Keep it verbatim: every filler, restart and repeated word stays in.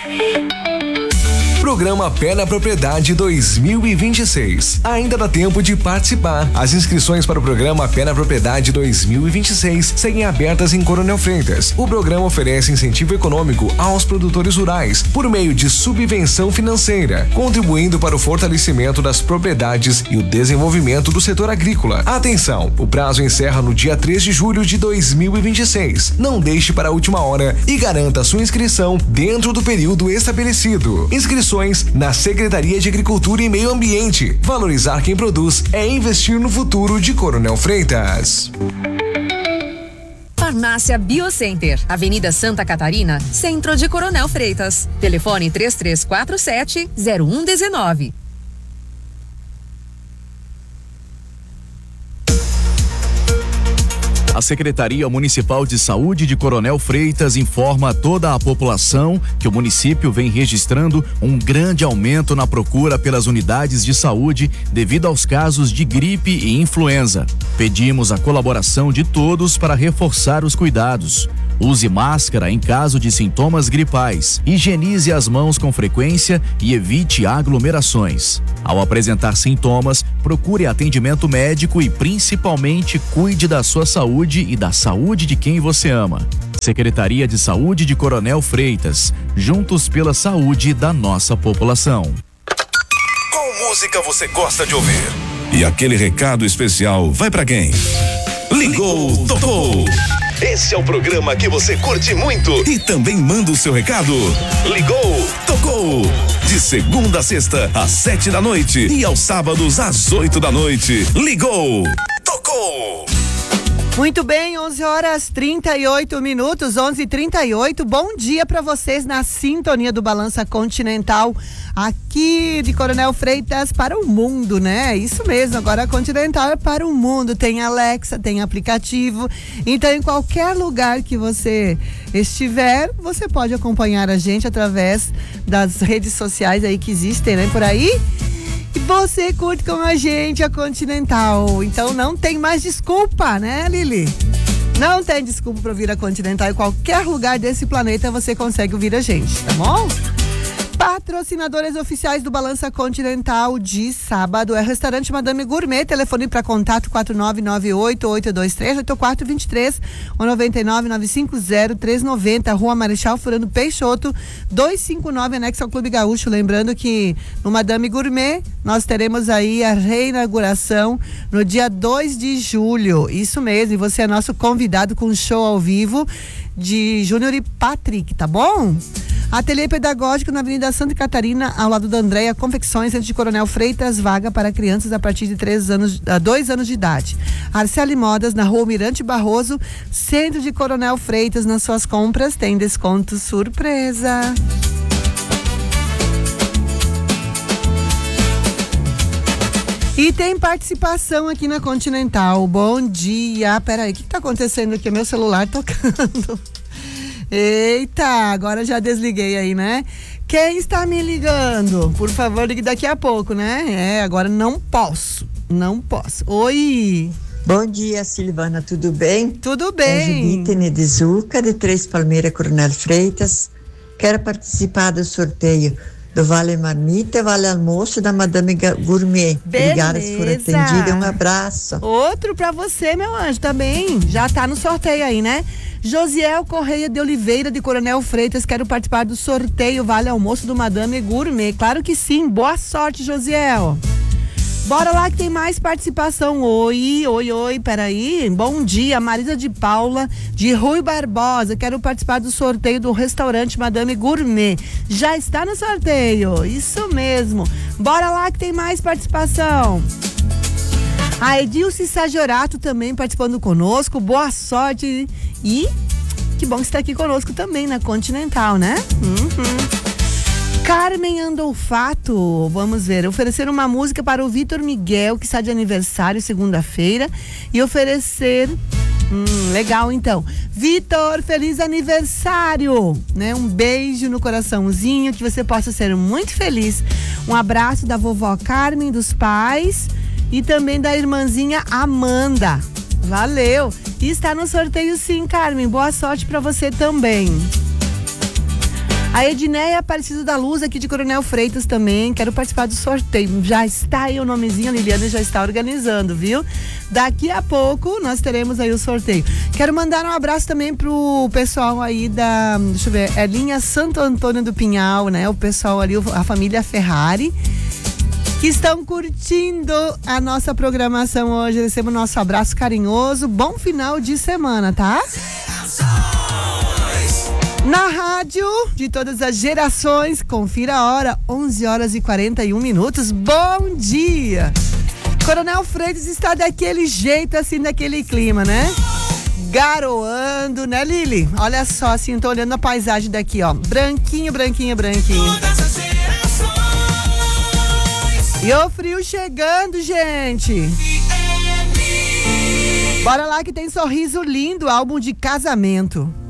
Programa Pé na Propriedade dois mil e vinte e seis. Ainda dá tempo de participar. As inscrições para o programa Pé na Propriedade dois mil e vinte e seis seguem abertas em Coronel Freitas. O programa oferece incentivo econômico aos produtores rurais por meio de subvenção financeira, contribuindo para o fortalecimento das propriedades e o desenvolvimento do setor agrícola. Atenção, o prazo encerra no dia três de julho de dois mil e vinte e seis. Não deixe para a última hora e garanta sua inscrição dentro do período estabelecido. Inscrições na Secretaria de Agricultura e Meio Ambiente. Valorizar quem produz é investir no futuro de Coronel Freitas. Farmácia Biocenter, Avenida Santa Catarina, centro de Coronel Freitas. Telefone três três quatro sete, zero um um nove. A Secretaria Municipal de Saúde de Coronel Freitas informa a toda a população que o município vem registrando um grande aumento na procura pelas unidades de saúde devido aos casos de gripe e influenza. Pedimos a colaboração de todos para reforçar os cuidados. Use máscara em caso de sintomas gripais. Higienize as mãos com frequência e evite aglomerações. Ao apresentar sintomas, procure atendimento médico e principalmente cuide da sua saúde e da saúde de quem você ama. Secretaria de Saúde de Coronel Freitas, juntos pela saúde da nossa população. Qual música você gosta de ouvir? E aquele recado especial vai pra quem? Ligou, tocou! Esse é o programa que você curte muito e também manda o seu recado. Ligou, tocou. De segunda a sexta, às sete da noite e aos sábados, às oito da noite. Ligou, tocou. Muito bem, onze horas trinta e oito minutos, onze e trinta e oito. Bom dia para vocês na sintonia do Balança Continental, aqui de Coronel Freitas para o mundo, né? Isso mesmo, agora a Continental é para o mundo. Tem Alexa, tem aplicativo. Então, em qualquer lugar que você estiver, você pode acompanhar a gente através das redes sociais aí que existem, né? Por aí. E você curte com a gente a Continental. Então não tem mais desculpa, né, Lili? Não tem desculpa para ouvir a Continental. Em qualquer lugar desse planeta você consegue ouvir a gente, tá bom? Patrocinadores oficiais do Balança Continental de sábado é Restaurante Madame Gourmet. Telefone para contato quatro nove nove oito, oito dois três, oito quatro dois três ou nove nove nove cinco zero três nove zero, Rua Marechal Furano Peixoto, duzentos e cinquenta e nove, anexo ao Clube Gaúcho. Lembrando que no Madame Gourmet nós teremos aí a reinauguração no dia dois de julho. Isso mesmo, e você é nosso convidado com um show ao vivo de Júnior e Patrick, tá bom? Ateliê Pedagógico na Avenida Santa Catarina, ao lado da Andréia Confecções, centro de Coronel Freitas, vaga para crianças a partir de três anos, a dois anos de idade. Arceli Modas, na Rua Mirante Barroso, centro de Coronel Freitas. Nas suas compras tem desconto surpresa. E tem participação aqui na Continental. Bom dia. Peraí, o que está acontecendo aqui? Meu celular tocando. Eita, agora já desliguei aí, né? Quem está me ligando? Por favor, ligue daqui a pouco, né? É, agora não posso, não posso. Oi! Bom dia, Silvana, tudo bem? Tudo bem. É Judite Nedezuca, de Três Palmeiras, Coronel Freitas. Quero participar do sorteio do Vale Marmita e Vale Almoço da Madame Gourmet. Beleza. Obrigada por atendida, um abraço. Outro pra você, meu anjo, também. Já tá no sorteio aí, né? Josiel Correia de Oliveira, de Coronel Freitas, quero participar do sorteio Vale Almoço do Madame Gourmet. Claro que sim, boa sorte, Josiel. Bora lá que tem mais participação. Oi, oi, oi, peraí. Bom dia, Marisa de Paula, de Rui Barbosa. Quero participar do sorteio do restaurante Madame Gourmet. Já está no sorteio, isso mesmo. Bora lá que tem mais participação. A Edilce Sagiorato também participando conosco. Boa sorte. E que bom que você está aqui conosco também na Continental, né? Uhum. Carmen Andolfato, vamos ver, oferecer uma música para o Vitor Miguel, que está de aniversário segunda-feira, e oferecer, hum, legal então, Vitor, feliz aniversário, né? Um beijo no coraçãozinho, que você possa ser muito feliz. Um abraço da vovó Carmen, dos pais e também da irmãzinha Amanda. Valeu! E está no sorteio sim, Carmen, boa sorte para você também. A Edneia Aparecida da Luz, aqui de Coronel Freitas também. Quero participar do sorteio. Já está aí o nomezinho, a Liliana já está organizando, viu? Daqui a pouco nós teremos aí o sorteio. Quero mandar um abraço também pro pessoal aí da, deixa eu ver, é linha Santo Antônio do Pinhal, né? O pessoal ali, a família Ferrari, que estão curtindo a nossa programação hoje. Recebo o nosso abraço carinhoso. Bom final de semana, tá? Na rádio de todas as gerações, confira a hora, onze horas e quarenta e um minutos. Bom dia! Coronel Freitas está daquele jeito, assim, daquele clima, né? Garoando, né, Lili? Olha só, assim, tô olhando a paisagem daqui, ó. Branquinho, branquinho, branquinho. E o frio chegando, gente. Bora lá que tem Sorriso Lindo, álbum de casamento.